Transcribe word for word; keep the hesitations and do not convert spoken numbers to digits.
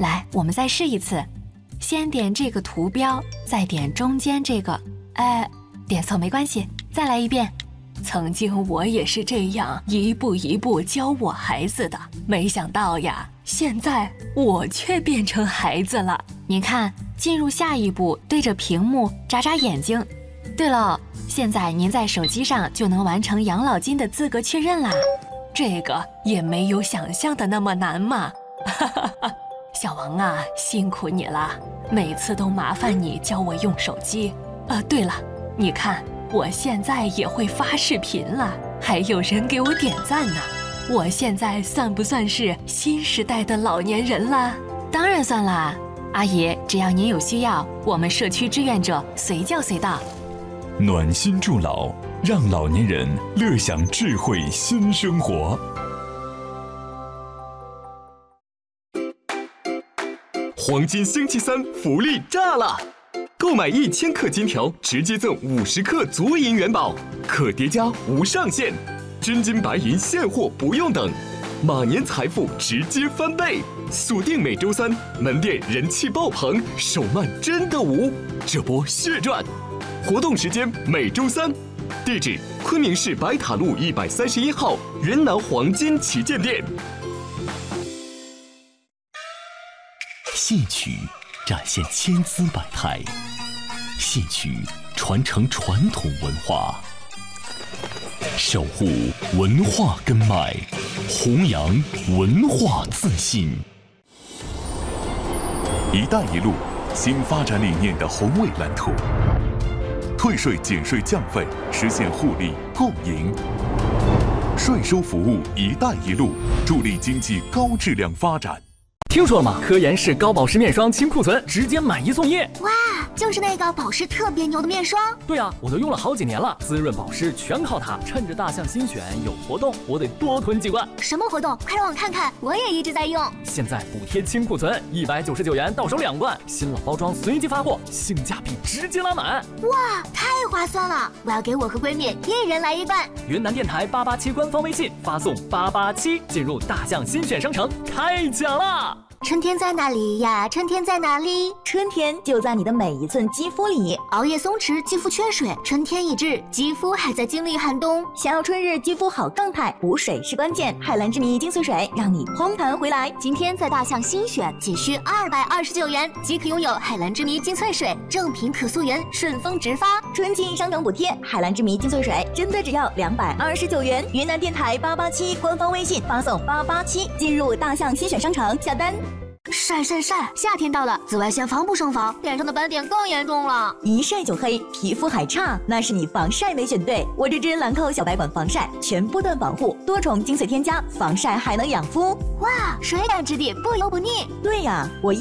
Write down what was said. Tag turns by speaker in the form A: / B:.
A: 来，我们再试一次，先点这个图标，再点中间这个，哎，点错没关系，再来一遍。曾经我也是这样一步一步教我孩子的，没想到呀，现在我却变成孩子了。您看，进入下一步，对着屏幕眨眨眼睛。对了，现在您在手机上就能完成养老金的资格确认啦。这个也没有想象的那么难嘛。小王啊，辛苦你了，每次都麻烦你教我用手机。呃，对了，你看。我现在也会发视频了，还有人给我点赞呢。我现在算不算是新时代的老年人啦？当然算啦，阿姨，只要您有需要，我们社区志愿者随叫随到。
B: 暖心助老，让老年人乐享智慧新生活。
C: 黄金星期三福利炸了！购买一千克金条，直接赠五十克足银元宝，可叠加无上限，真金白银现货不用等，马年财富直接翻倍。锁定每周三，门店人气爆棚，手慢真的无，这波血赚！活动时间每周三，地址昆明市白塔路一百三十一号云南黄金旗舰店。
D: 戏曲展现千姿百态，戏曲传承传统文化，守护文化根脉，弘扬文化自信。
B: 一带一路新发展理念的宏伟蓝图，退税减税降费，实现互利共赢。税收服务一带一路，助力经济高质量发展。
E: 听说了吗？科颜氏高保湿面霜清库存，直接买一送一！
F: 哇，就是那个保湿特别牛的面霜。
E: 对呀、啊，我都用了好几年了，滋润保湿全靠它。趁着大象新选有活动，我得多囤几罐。
F: 什么活动？快让我看看，我也一直在用。
E: 现在补贴清库存，一百九十九元到手两罐，新老包装随机发货，性价比直接拉满。
F: 哇，太划算了！我要给我和闺蜜一人来一罐。
E: 云南电台八八七官方微信发送八八七，进入大象新选商城开奖啦！
F: 春天在哪里呀？春天在哪里？
G: 春天就在你的每一寸肌肤里。
F: 熬夜松弛，肌肤缺水，春天已至，肌肤还在经历寒冬。
G: 想要春日肌肤好状态，补水是关键。海蓝之谜精粹水让你嘭弹回来。
F: 今天在大象新选，仅需二百二十九元即可拥有海蓝之谜精粹水，正品可溯源，顺丰直发。
G: 春季商城补贴，海蓝之谜精粹水真的只要两百二十九元。云南电台八八七官方微信发送八八七，进入大象新选商城下单。
F: 晒晒晒！夏天到了，紫外线防不胜防，脸上的斑点更严重了。
G: 一晒就黑，皮肤还差，那是你防晒没选对。我这支兰蔻小白管防晒，全波段保护，多重精粹添加，防晒还能养肤。
F: 哇，水感质地，不油不腻。
G: 对呀，我。